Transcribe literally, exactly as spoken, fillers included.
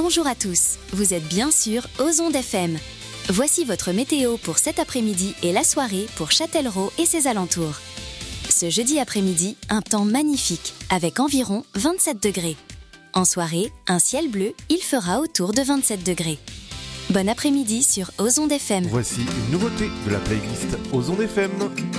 Bonjour à tous, vous êtes bien sûr aux ondes F M. Voici votre météo pour cet après-midi et la soirée pour Châtellerault et ses alentours. Ce jeudi après-midi, un temps magnifique avec environ vingt-sept degrés. En soirée, un ciel bleu, il fera autour de vingt-sept degrés. Bon après-midi sur Aux ondes F M. Voici une nouveauté de la playlist Aux ondes F M.